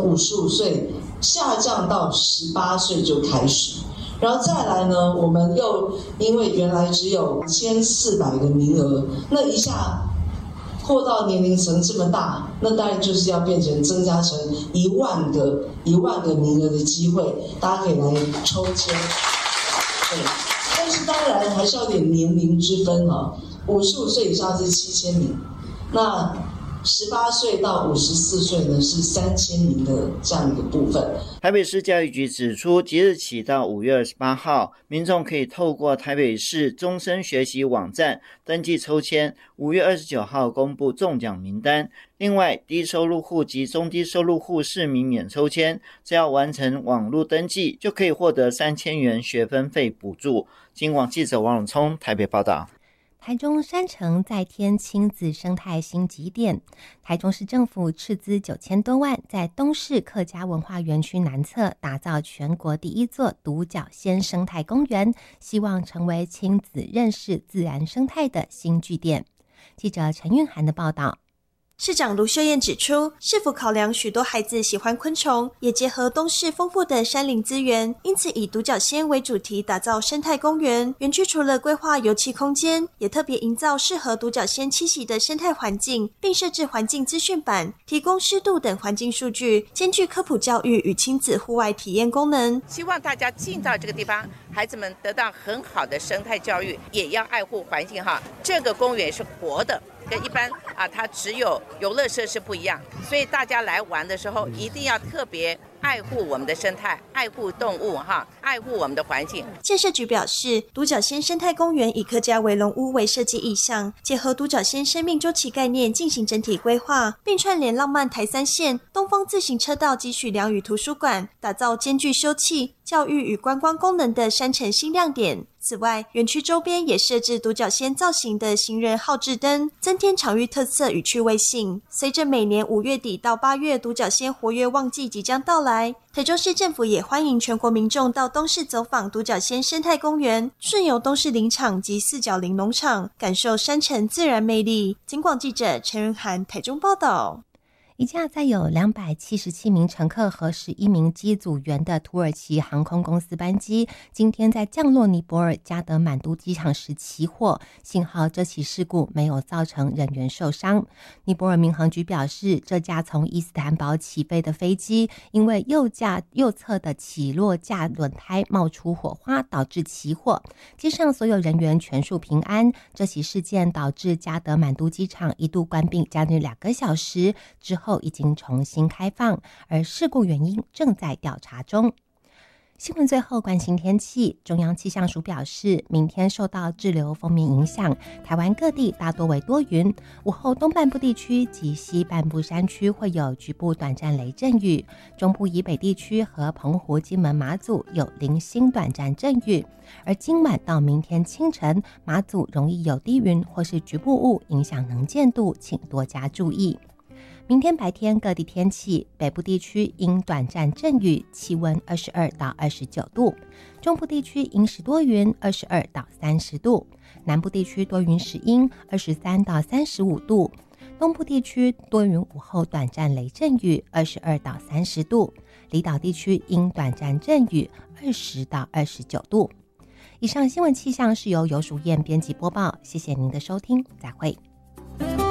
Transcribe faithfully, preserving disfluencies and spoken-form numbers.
从五十五岁下降到十八岁就开始。然后再来呢，我们又因为原来只有一千四百个名额，那一下扩到年龄层这么大，那当然就是要变成增加成一万个一万个名额的机会，大家可以来抽签。对，但是当然还是要有点年龄之分哈。五十五岁以上是七千名，那十八岁到五十四岁呢是三千名的这样一个部分。 台北市教育局指出，即日起到五月二十八号，民众可以透过台北市终身学习网站登记抽签，五月二十九号公布中奖名单。另外，低收入户及中低收入户市民免抽签，只要完成网络登记，就可以获得三千元学分费补助。金广记者王永聪台北报道。 台中山城再添亲子生态新极点，台中市政府斥资九千多万，在东势客家文化园区南侧打造全国第一座独角仙生态公园，希望成为亲子认识自然生态的新据点。记者陈韵涵的报道。 市长卢秀燕指出，市府考量许多孩子喜欢昆虫，也结合东市丰富的山林资源，因此以独角仙为主题打造生态公园。园区除了规划游憩空间，也特别营造适合独角仙栖息的生态环境，并设置环境资讯板，提供湿度等环境数据，兼具科普教育与亲子户外体验功能。 希望大家进到这个地方，孩子们得到很好的生态教育，也要爱护环境哈。这个公园是活的，跟一般啊，它只有游乐设施不一样，所以大家来玩的时候一定要特别爱护我们的生态，爱护动物哈，爱护我们的环境。 建设局表示，独角仙生态公园以客家围龙屋为设计意象，结合独角仙生命周期概念进行整体规划，并串联浪漫台三线、东风自行车道及许良与图书馆，打造兼具休憩、教育与观光功能的山城新亮点。此外，园区周边也设置独角仙造型的行人号志灯，增添场域特色与趣味性。随着每年五月底到八月独角仙活跃旺季即将到来，台中市政府也欢迎全国民众到东市走访独角仙生态公园，顺游东市林场及四角林农场，感受山城自然魅力。警广记者陈云涵台中报道。 一架载有两百七十七名乘客和十一名机组员的土耳其航空公司班机，今天在降落尼泊尔加德满都机场时起火，幸好这起事故没有造成人员受伤。尼泊尔民航局表示，这架从伊斯坦堡起飞的飞机，因为右架右侧的起落架轮胎冒出火花，导致起火。机上所有人员全数平安。这起事件导致加德满都机场一度关闭将近两个小时，之后已经重新开放，而事故原因正在调查中。新闻最后关心天气，中央气象署表示，明天受到滞留锋面影响，台湾各地大多为多云，午后东半部地区及西半部山区会有局部短暂雷阵雨，中部以北地区和澎湖、金门、马祖有零星短暂阵雨，而今晚到明天清晨，马祖容易有低云或是局部雾影响能见度，请多加注意。明天白天各地天气，北部地区因短暂阵雨，气温二十二到二十九度；中部地区阴时多云，二十二到三十度；南部地区多云时阴，二十三到三十五度；东部地区多云午后短暂雷阵雨，二十二到三十度；离岛地区因短暂阵雨，二十到二十九度。以上新闻气象是由游淑燕编辑播报，谢谢您的收听，再会。